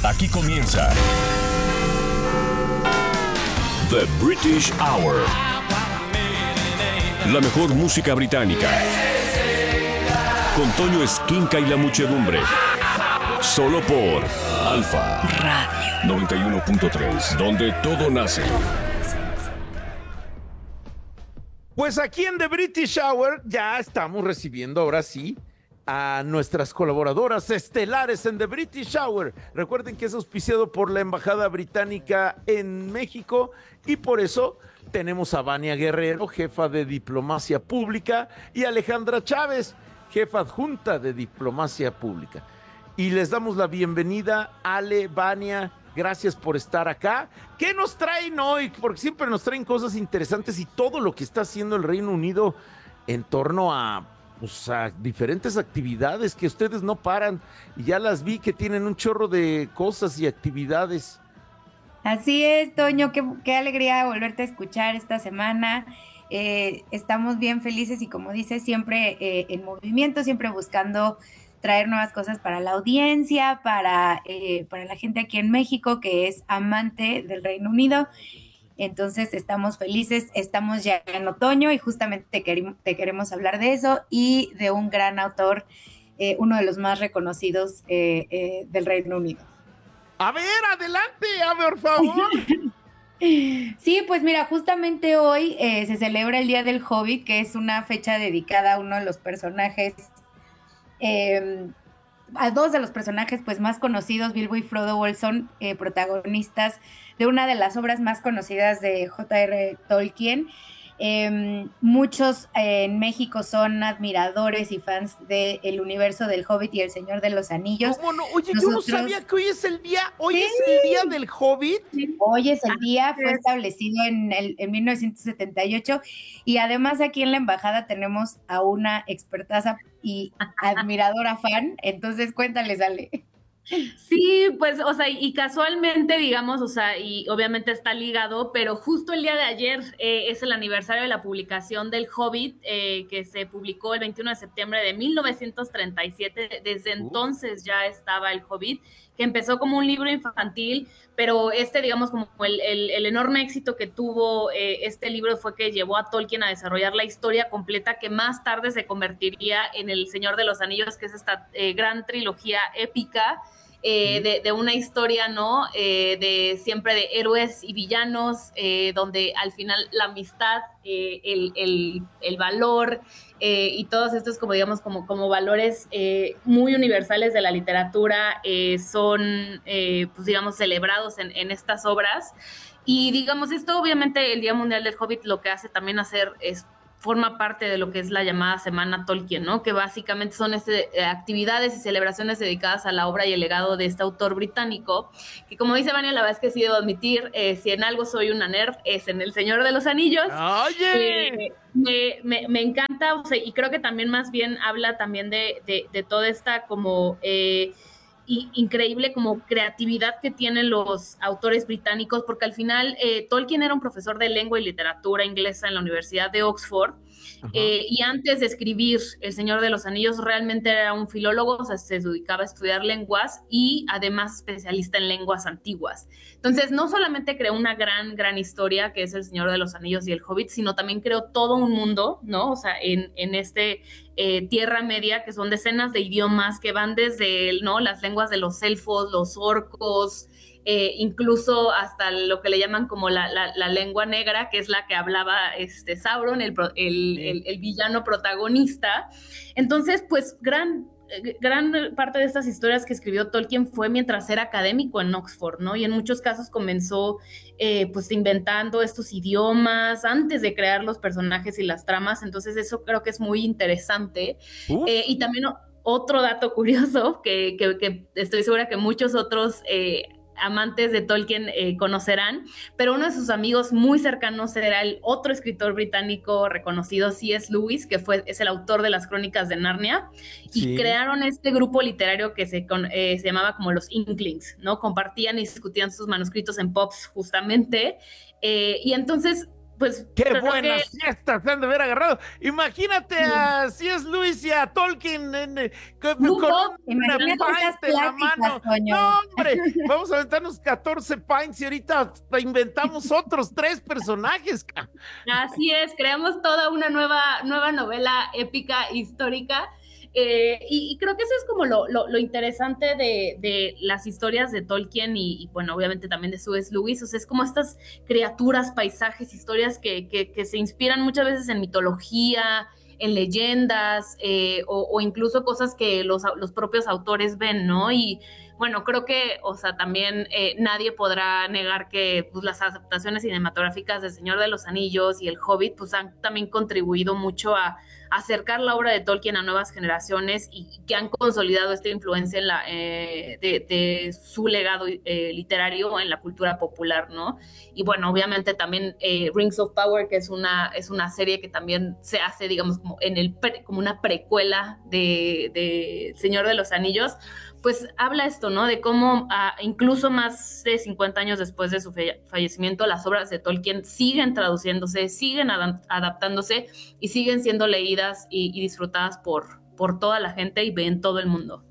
Aquí comienza The British Hour. La mejor música británica. Con Toño Esquinca y la muchedumbre. Solo por Alfa Radio 91.3, donde todo nace. Pues aquí en The British Hour ya estamos recibiendo ahora sí a nuestras colaboradoras estelares en The British Hour. Recuerden que es auspiciado por la Embajada Británica en México y por eso tenemos a Vania Guerrero, jefa de Diplomacia Pública, y Alejandra Chávez, jefa adjunta de Diplomacia Pública. Y les damos la bienvenida, Ale, Vania, gracias por estar acá. ¿Qué nos traen hoy? Porque siempre nos traen cosas interesantes y todo lo que está haciendo el Reino Unido en torno a diferentes actividades que ustedes no paran. Y ya las vi que tienen un chorro de cosas y actividades. Así es, Toño, qué alegría volverte a escuchar esta semana. Estamos bien felices y como dices, siempre en movimiento, siempre buscando traer nuevas cosas para la audiencia, para la gente aquí en México que es amante del Reino Unido. Entonces estamos felices, estamos ya en otoño y justamente te queremos hablar de eso y de un gran autor, uno de los más reconocidos del Reino Unido. A ver, adelante, por favor. Sí, pues mira, justamente hoy se celebra el Día del Hobbit, que es una fecha dedicada a uno de los personajes, a dos de los personajes pues más conocidos. Bilbo y Frodo son protagonistas de una de las obras más conocidas de J.R. Tolkien. Muchos en México son admiradores y fans del universo del Hobbit y El Señor de los Anillos. ¿Cómo no? Oye, yo no sabía que hoy es el día, es el día del Hobbit. Hoy es el día, fue establecido en 1978 y además aquí en la embajada tenemos a una expertaza y admiradora fan, entonces cuéntales, Ale. Sí, pues, y casualmente, digamos, y obviamente está ligado, pero justo el día de ayer es el aniversario de la publicación del Hobbit, que se publicó el 21 de septiembre de 1937. Desde entonces ya estaba el Hobbit, que empezó como un libro infantil, pero digamos, como el enorme éxito que tuvo este libro fue que llevó a Tolkien a desarrollar la historia completa que más tarde se convertiría en El Señor de los Anillos, que es esta gran trilogía épica de una historia, ¿no? De siempre de héroes y villanos, donde al final la amistad, el valor y todos estos, como digamos, como valores muy universales de la literatura son, pues digamos, celebrados en estas obras. Y digamos, esto obviamente el Día Mundial del Hobbit lo que hace también forma parte de lo que es la llamada Semana Tolkien, ¿no? Que básicamente son actividades y celebraciones dedicadas a la obra y el legado de este autor británico, que como dice Vania, la verdad es que sí debo admitir, si en algo soy una nerd, es en El Señor de los Anillos. ¡Oye! Me encanta, y creo que también más bien habla también de toda esta como increíble como creatividad que tienen los autores británicos, porque al final Tolkien era un profesor de lengua y literatura inglesa en la Universidad de Oxford, y antes de escribir El Señor de los Anillos realmente era un filólogo, se dedicaba a estudiar lenguas y además especialista en lenguas antiguas. Entonces no solamente creó una gran historia que es El Señor de los Anillos y el Hobbit, sino también creó todo un mundo, ¿no? En Tierra Media, que son decenas de idiomas que van desde, ¿no?, las lenguas de los elfos, los orcos, incluso hasta lo que le llaman como la lengua negra, que es la que hablaba Sauron, el villano protagonista. Entonces, pues gran parte de estas historias que escribió Tolkien fue mientras era académico en Oxford, ¿no? Y en muchos casos comenzó pues inventando estos idiomas antes de crear los personajes y las tramas. Entonces eso creo que es muy interesante. Y también otro dato curioso que estoy segura que muchos otros amantes de Tolkien conocerán, pero uno de sus amigos muy cercanos era el otro escritor británico reconocido, C.S. Lewis, que es el autor de las Crónicas de Narnia, y crearon este grupo literario que se llamaba como los Inklings, ¿no? Compartían y discutían sus manuscritos en pubs justamente, y entonces pues ¡Qué creo buenas que fiestas se han de haber agarrado! Imagínate a C.S. Lewis y a Tolkien con No, un imagínate esas pint en la pláticas, mano. ¡No, Toño. hombre! Vamos a aventarnos 14 pints y ahorita inventamos otros 3 personajes. así es, creamos toda una nueva novela épica, histórica. Y creo que eso es como lo interesante de las historias de Tolkien bueno, obviamente también de C.S. Lewis. O sea, es como estas criaturas, paisajes, historias que se inspiran muchas veces en mitología, en leyendas, o incluso cosas que los propios autores ven, ¿no? Y bueno, creo que, o sea, también nadie podrá negar que pues, las adaptaciones cinematográficas de Señor de los Anillos y El Hobbit pues han también contribuido mucho a acercar la obra de Tolkien a nuevas generaciones y que han consolidado esta influencia de su legado literario en la cultura popular, ¿no? Y bueno, obviamente también Rings of Power, que es una serie que también se hace, digamos, como una precuela de Señor de los Anillos, pues habla esto, ¿no? De cómo incluso más de 50 años después de su fallecimiento, las obras de Tolkien siguen traduciéndose, siguen adaptándose y siguen siendo leídas y disfrutadas por toda la gente y en todo el mundo.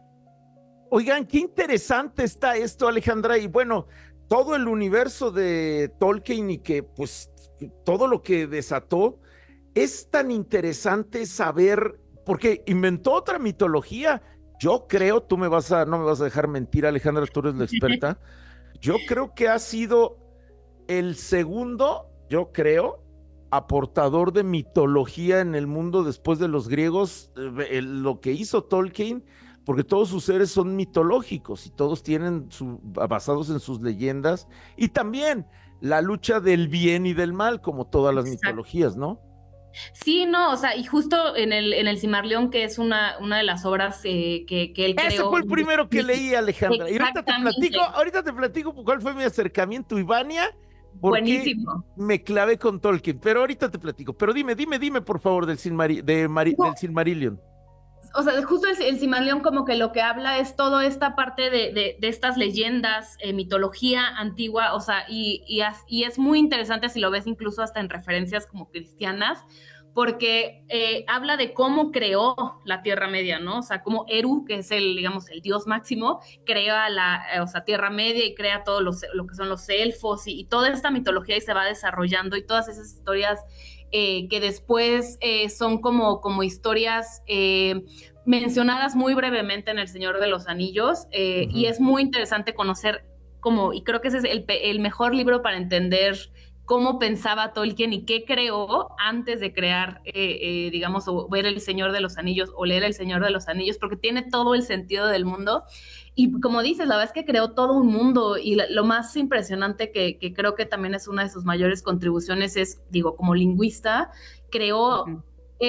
Oigan, qué interesante está esto, Alejandra. Y bueno, todo el universo de Tolkien y que pues todo lo que desató es tan interesante saber, porque inventó otra mitología. Yo creo, no me vas a dejar mentir, Alejandra, tú eres la experta. Yo creo que ha sido el segundo, yo creo, aportador de mitología en el mundo después de los griegos, lo que hizo Tolkien, porque todos sus seres son mitológicos y todos tienen basados en sus leyendas, y también la lucha del bien y del mal, como todas las mitologías, ¿no? Sí, no, o sea, y justo en el Silmarillion, que es una de las obras que él creó. Ese fue el primero que leí, Alejandra. Y ahorita te platico cuál fue mi acercamiento, Ivania, porque buenísimo. me clavé con Tolkien, pero ahorita te platico. Pero dime, por favor, del Silmarillion. O sea, justo el Silmarillion como que lo que habla es toda esta parte de estas leyendas, mitología antigua, o sea, y es muy interesante si lo ves incluso hasta en referencias como cristianas, porque habla de cómo creó la Tierra Media, ¿no? O sea, cómo Eru, que es digamos, el dios máximo, crea o sea, Tierra Media y crea todo lo que son los elfos y toda esta mitología y se va desarrollando y todas esas historias que después son como historias mencionadas muy brevemente en El Señor de los Anillos, y es muy interesante conocer y creo que ese es el mejor libro para entender cómo pensaba Tolkien y qué creó antes de crear, digamos, o ver El Señor de los Anillos o leer El Señor de los Anillos, porque tiene todo el sentido del mundo. Y como dices, la verdad es que creó todo un mundo y lo más impresionante que creo que también es una de sus mayores contribuciones es, digo, como lingüista, creó,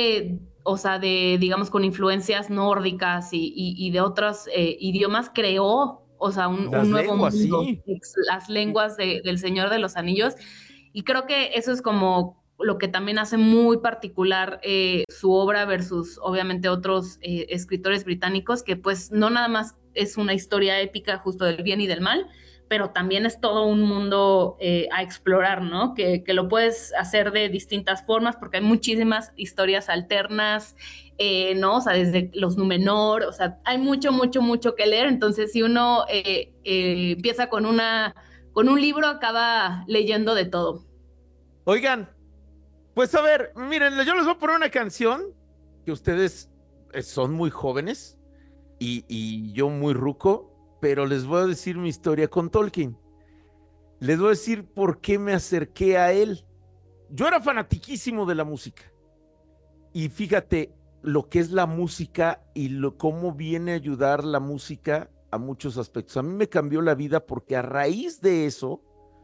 o sea, digamos, con influencias nórdicas y de otros idiomas, creó, o sea, un nuevo mundo, sí. Las lenguas del Señor de los Anillos. Y creo que eso es como lo que también hace muy particular su obra versus, obviamente, otros escritores británicos, que pues no nada más es una historia épica justo del bien y del mal, pero también es todo un mundo a explorar, ¿no? Que lo puedes hacer de distintas formas, porque hay muchísimas historias alternas, ¿no? O sea, desde los Númenor, o sea, hay mucho que leer. Entonces, si uno empieza con un libro, acaba leyendo de todo. Oigan, pues a ver, miren, yo les voy a poner una canción que ustedes son muy jóvenes y yo muy ruco, pero les voy a decir mi historia con Tolkien. Les voy a decir por qué me acerqué a él. Yo era fanatiquísimo de la música. Y fíjate lo que es la música y cómo viene a ayudar la música a muchos aspectos. A mí me cambió la vida porque a raíz de eso,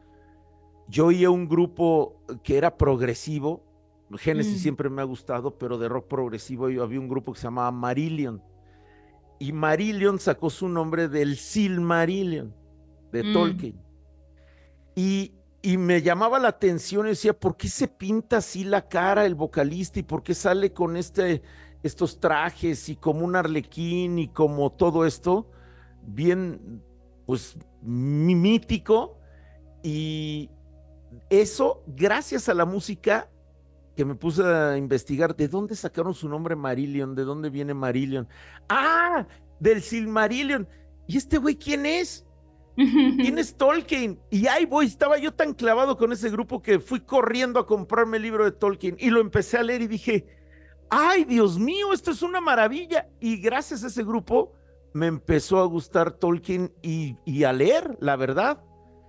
yo oía un grupo que era progresivo. Genesis siempre me ha gustado, pero de rock progresivo había un grupo que se llamaba Marillion. Y Marillion sacó su nombre del Silmarillion, de Tolkien. Y me llamaba la atención y decía, ¿por qué se pinta así la cara el vocalista? ¿Y por qué sale con estos trajes y como un arlequín y como todo esto? Bien, pues, mítico. Y eso, gracias a la música, que me puse a investigar de dónde sacaron su nombre Marillion, de dónde viene Marillion. ¡Ah! Del Silmarillion. ¿Y este güey quién es? ¿Quién es Tolkien? Y ahí voy, estaba yo tan clavado con ese grupo que fui corriendo a comprarme el libro de Tolkien y lo empecé a leer y dije, ¡ay, Dios mío, esto es una maravilla! Y gracias a ese grupo me empezó a gustar Tolkien y a leer, la verdad.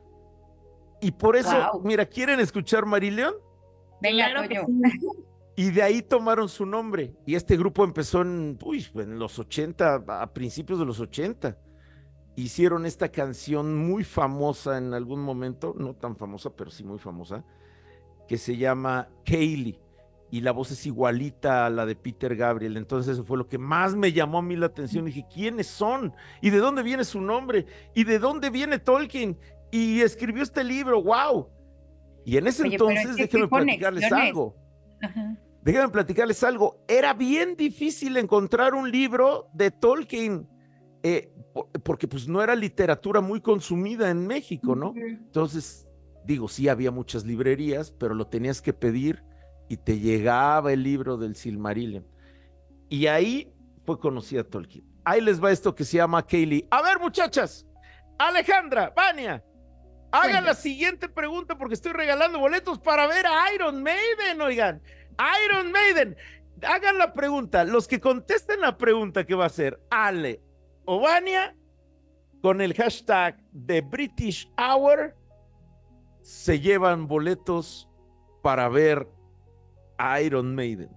Y por eso, Wow. mira, ¿quieren escuchar Marillion? Venga, Claro que Toño. sí. Y de ahí tomaron su nombre. Y este grupo empezó en los 80, a principios de los 80. Hicieron esta canción muy famosa en algún momento, no tan famosa, pero sí muy famosa, que se llama Kaylee. Y la voz es igualita a la de Peter Gabriel. Entonces eso fue lo que más me llamó a mí la atención. Dije, ¿quiénes son? ¿Y de dónde viene su nombre? ¿Y de dónde viene Tolkien? Y escribió este libro, wow. Y en ese Oye, pero es entonces, que déjenme qué platicarles conexiones. algo. Ajá. Déjenme platicarles algo. Era bien difícil encontrar un libro de Tolkien, porque pues no era literatura muy consumida en México, ¿no? Entonces, digo, sí había muchas librerías, pero lo tenías que pedir y te llegaba el libro del Silmarillion. Y ahí fue conocida Tolkien. Ahí les va esto que se llama Kaylee. A ver, muchachas, Alejandra, Vania, hagan la siguiente pregunta porque estoy regalando boletos para ver a Iron Maiden, oigan. Iron Maiden. Hagan la pregunta. Los que contesten la pregunta que va a ser Ale o Vania con el hashtag de British Hour se llevan boletos para ver a Iron Maiden.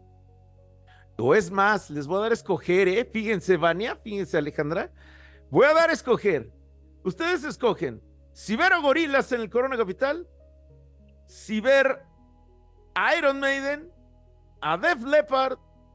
O es más, les voy a dar a escoger, fíjense Vania, fíjense Alejandra, voy a dar a escoger. Ustedes escogen si ver a Gorilas en el Corona Capital, si ver a Iron Maiden, a Def Leppard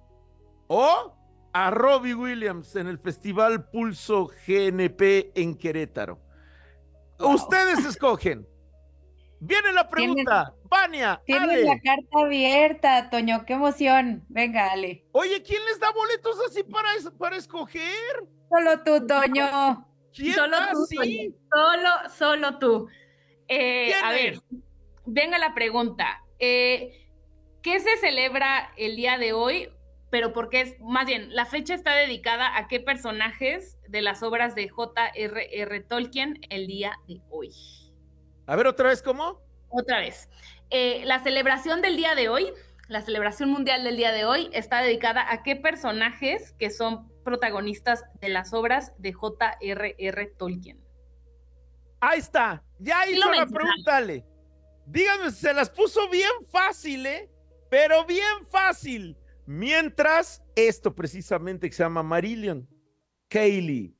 o a Robbie Williams en el Festival Pulso GNP en Querétaro. Wow. Ustedes escogen. Viene la pregunta, Vania, Tienes Ale. la carta abierta, Toño, qué emoción. Venga, Ale. Oye, ¿quién les da boletos así para escoger? Solo tú, Toño. ¿Quién Solo da tú, así? solo tú. ¿Quién A es? ver, venga la pregunta. ¿Qué se celebra el día de hoy? Pero porque es, más bien, la fecha está dedicada a qué personajes de las obras de J.R.R. Tolkien el día de hoy. A ver, otra vez, ¿cómo? Otra vez. La celebración del día de hoy, la celebración mundial del día de hoy, está dedicada a qué personajes que son protagonistas de las obras de J.R.R. Tolkien. Ahí está, ya hizo la pregunta, Ale. Díganme, se las puso bien fácil, pero bien fácil. Mientras, esto precisamente que se llama Marillion, Kaylee.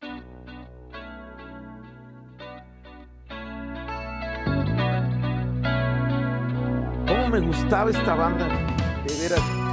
¿Cómo me gustaba esta banda? De veras.